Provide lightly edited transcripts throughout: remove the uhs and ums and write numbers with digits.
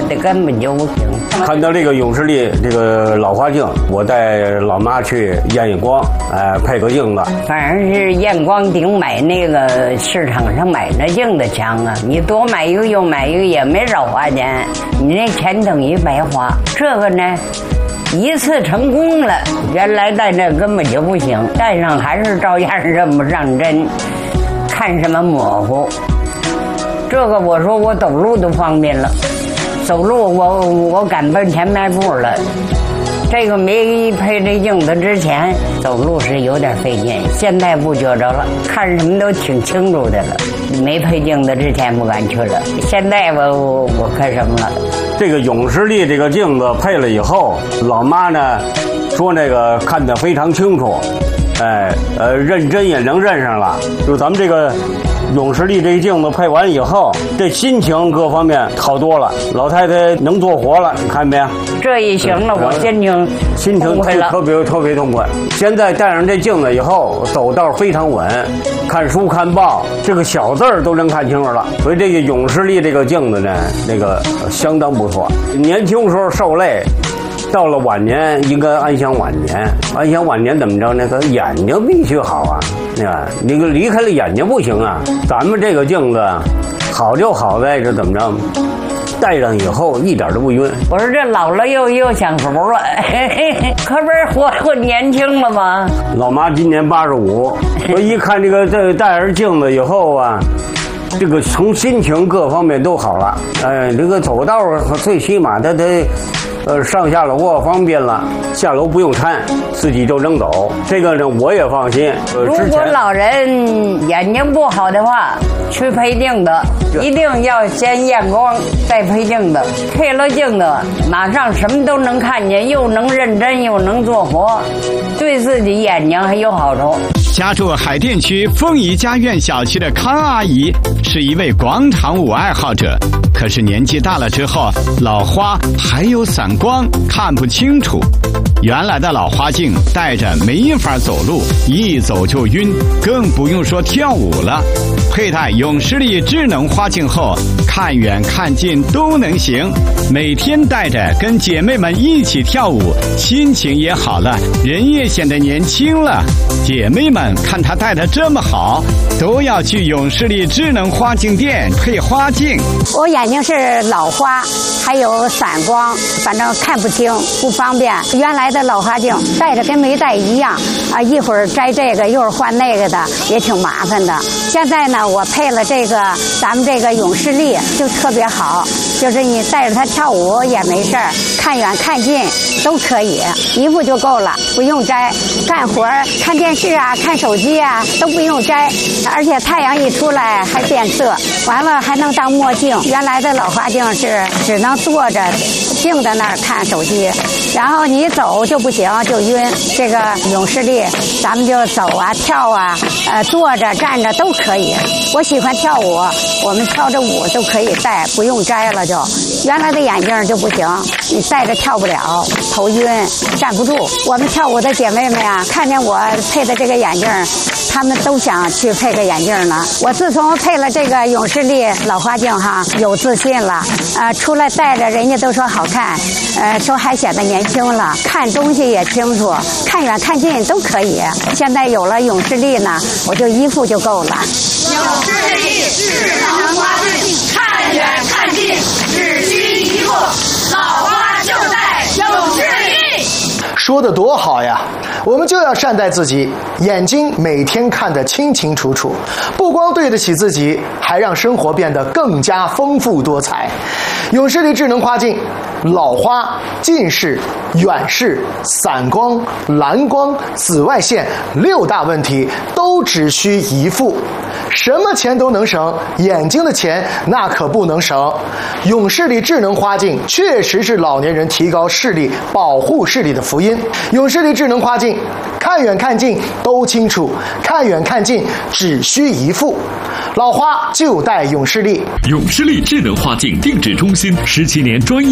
的根本就不行。 看到这个永视力这个老花镜，我带老妈去验验光，配个镜子。 反正是验光顶买那个市场上买那镜子强啊，你多买一个又买一个也没少花钱，你那钱等于白花。这个呢，一次成功了，原来戴这根本就不行，戴上还是照样认不上真，看什么模糊。这个我说我走路都方便了，走路我敢奔前迈步了。这个没配这镜子之前走路是有点费劲，现在不觉着了，看什么都挺清楚的了。没配镜子之前不敢去了，现在我看什么了。 这个永视力这个镜子配了以后，老妈呢说那个看得非常清楚，认真也能认上了。就是咱们这个永视力这个镜子配完以后，这心情各方面好多了，老太太能做活了，你看没有？ 这一行了，我心情特别痛快。现在戴上这镜子以后，走道非常稳，看书看报，这个小字儿都能看清楚了。所以这个永视力这个镜子呢，那个相当不错。年轻时候受累，到了晚年应该安享晚年。安享晚年怎么着呢？他眼睛必须好啊，那个离开了眼睛不行啊。咱们这个镜子好就好在这怎么着？戴上以后一点都不晕。我说这老了又享福了，可不是活年轻了吗？ 老妈今年85，我一看这个戴上镜子以后啊，这个从心情各方面都好了。这个走道最起码他上下楼方便了，下楼不用搀，自己就能走。这个呢我也放心。 如果老人眼睛不好的话，去配镜子，一定要先验光再配镜子。配了镜子，马上什么都能看见，又能认真又能做活，对自己眼睛还有好处。 家住海淀区凤仪家苑小区的康阿姨是一位广场舞爱好者，可是年纪大了之后，老花还有散光，看不清楚。原来的老花镜戴着没法走路，一走就晕，更不用说跳舞了。佩戴永视力智能花镜后，看远看近都能行。每天戴着跟姐妹们一起跳舞，心情也好了，人也显得年轻了。姐妹们看她戴得这么好，都要去永视力智能花镜店配花镜。 我眼睛是老花，还有散光，反正看不清，不方便。原来的老花镜戴着跟没戴一样啊，一会儿摘这个，一会儿换那个的，也挺麻烦的。现在呢，我配了这个咱们这个永视力，就特别好，就是你戴着它跳舞也没事儿，看远看近都可以，一副就够了，不用摘。干活看电视啊，看手机啊都不用摘，而且太阳一出来还变色，完了还能当墨镜。原来的老花镜是只能坐着静在那儿看手机，然后你走就不行，就晕。这个永视力咱们就走啊跳啊，坐着站着都可以。我喜欢跳舞，我们跳着舞就可以戴，不用摘了就。原来的眼镜就不行，你戴着跳不了，头晕站不住。我们跳舞的姐妹们呀，看见我配的这个眼镜，她们都想去配个眼镜呢。我自从配了这个永视力老花镜哈，有自信了，出来戴着人家都说好看，说还显得年轻了，看东西也清楚，看远看近都可以。现在有了永视力呢，我就一副就够了。 永视力智能花镜，看远看近只需一副，老花就戴永视力。 说得多好呀！我们就要善待自己，眼睛每天看得清清楚楚，不光对得起自己，还让生活变得更加丰富多彩。永视力智能花镜，老花、近视、远视、散光、蓝光、紫外线6大问题都只需一副。什么钱都能省，眼睛的钱那可不能省。永视力智能花镜确实是老年人提高视力、保护视力的福音。永视力智能花镜，看远看近都清楚，看远看近只需一副。老花就戴永视力。 永视力智能花镜定制中心17年专业验光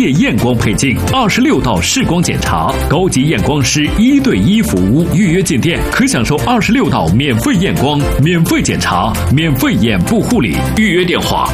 光配镜，26道视光检查，高级验光师1对1服务。预约进店可享受26道免费验光、免费检查、免费眼部护理。预约电话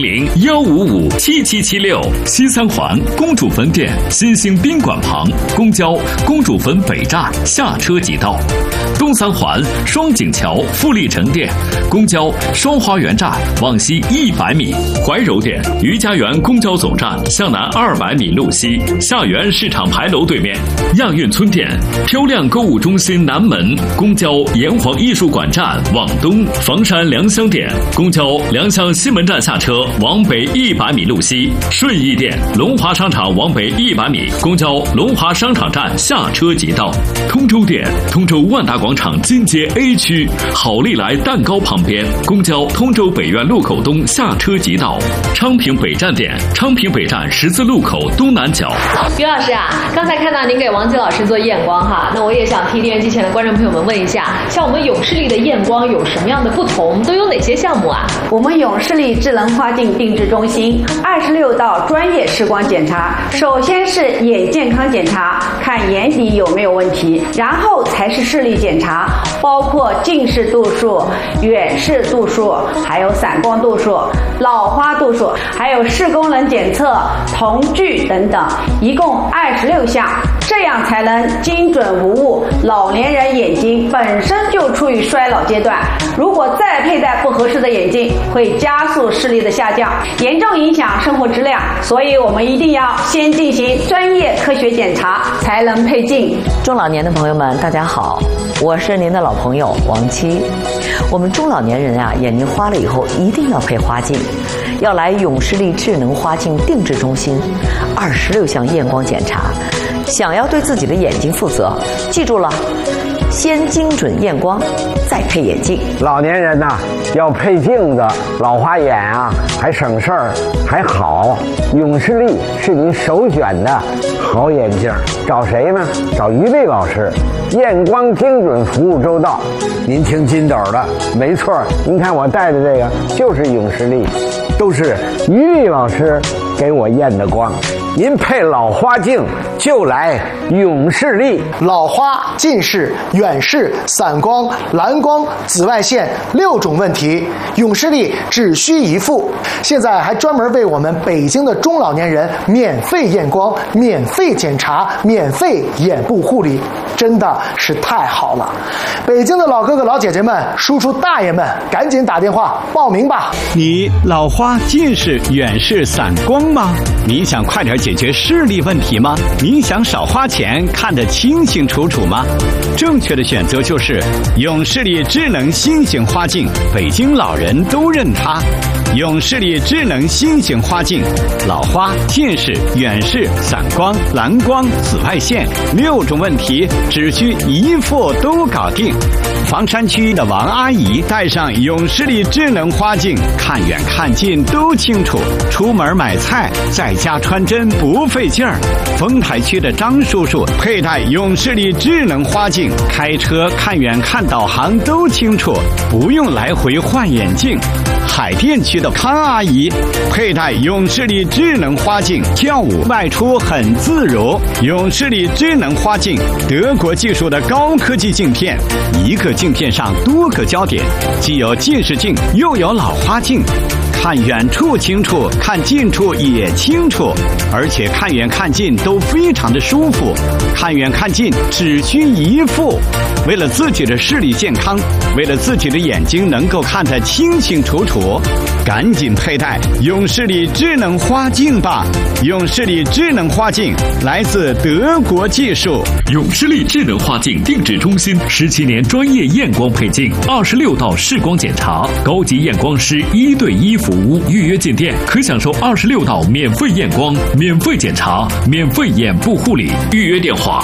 400-155-7776。西三环公主坟店新兴宾馆旁，公交公主坟北站下车即到。东三环双井桥富力城店，公交双花园站往西100米。怀柔店余家园公交总站向南200米路西，下园市场牌楼对面。亚运村店漂亮购物中心南门，公交炎黄艺术馆站往东。房山良乡店公交良乡西门站下车往北100米路西。顺义店龙华商场往北100米，公交龙华商场站下车即到。通州店通州万达广场金街 A 区好利来蛋糕旁边，公交通州北苑路口东下车即到。昌平北站店昌平北站十字路口东南角。 于老师啊，刚才看到您给王杰老师做验光哈，那我也想替电视机前的观众朋友们问一下，像我们永视力的验光有什么样的不同，都有哪些项目啊？ 我们永视力智能花镜定制中心26道专业视光检查，首先是眼健康检查，看眼底有没有问题，然后才是视力检查，包括近视度数、远视度数，还有散光度数、老花度数，还有视功能检测、瞳距等等，一共26项，这样才能精准无误。老年人眼睛本身就处于衰老阶段，如果再佩戴不合适的眼镜，会加速视力的下降，严重影响生活质量。所以我们一定要先进行专业科学检查，才能配镜。 中老年的朋友们，大家好，我是您的老朋友王七。我们中老年人啊，眼睛花了以后一定要配花镜，要来永视力智能花镜定制中心，26项验光检查。想要对自己的眼睛负责，记住了，先精准验光，再配眼镜。 老年人呐，要配镜子，老花眼啊，还省事儿，还好。永视力是您首选的好眼镜，找谁呢？找于丽老师，验光精准，服务周到。您听金斗的，没错，您看我戴的这个就是永视力，都是于丽老师给我验的光。您配老花镜就来永视力。 老花、近视、远视、散光、蓝光、紫外线6种问题，永视力只需一副。现在还专门为我们北京的中老年人免费验光、免费检查、免费眼部护理，真的是太好了。北京的老哥哥老姐姐们、叔叔大爷们，赶紧打电话报名吧。 你老花、近视、远视、散光吗？你想快点解决视力问题吗？你想少花钱看得清清楚楚吗？正确的选择就是永视力智能新型花镜，北京老人都认它。永视力智能新型花镜，老花、近视、远视、散光、蓝光、紫外线6种问题只需一副都搞定。房山区的王阿姨戴上永视力智能花镜，看远看近都清楚，出门买菜在家穿针不费劲儿。丰台区的张叔叔佩戴永视力智能花镜，开车看远看导航都清楚，不用来回换眼镜。海淀区的康阿姨佩戴永视力智能花镜，跳舞外出很自如。永视力智能花镜，德国技术的高科技镜片，一个镜片上多个焦点，既有近视镜又有老花镜，看远处清楚，看近处也清楚，而且看远看近都非常的舒服，看远看近只需一副。为了自己的视力健康，为了自己的眼睛能够看得清清楚楚，赶紧佩戴永视力智能花镜吧。永视力智能花镜来自德国技术。 永视力智能花镜定制中心17年专业验光配镜，26道视光检查，高级验光师1对1服务。预约进店可享受26道免费验光、免费检查、免费眼部护理。预约电话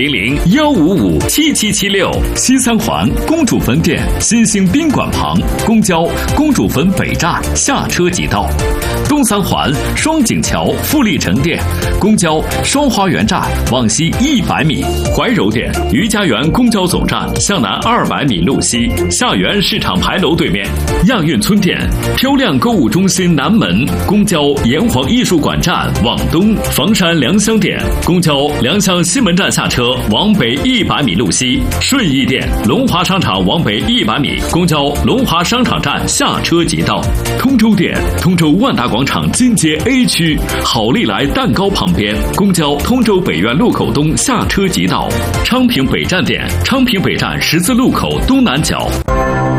400-155-7776。西三环公主坟店新兴宾馆旁，公交公主坟北站下车即到。 东三环双井桥富力城店，公交双花园站往西100米，怀柔店于家园公交总站向南200米路西，下园市场牌楼对面，亚运村店漂亮购物中心南门，公交炎黄艺术馆站往东，房山良乡店公交良乡西门站下车往北100米路西，顺义店龙华商场往北100米，公交龙华商场站下车即到。通州店通州万达广场金街 A 区好利来蛋糕旁边，公交通州北苑路口东下车即到。昌平北站店昌平北站十字路口东南角。